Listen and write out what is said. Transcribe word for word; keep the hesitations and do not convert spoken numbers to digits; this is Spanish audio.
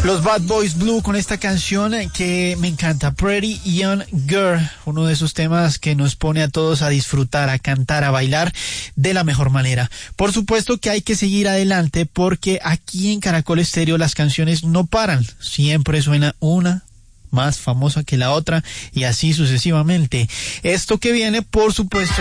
Los Bad Boys Blue con esta canción que me encanta, Pretty Young Girl, uno de esos temas que nos pone a todos a disfrutar, a cantar, a bailar de la mejor manera. Por supuesto que hay que seguir adelante porque aquí en Caracol Estéreo las canciones no paran, siempre suena una más famosa que la otra y así sucesivamente. Esto que viene, por supuesto,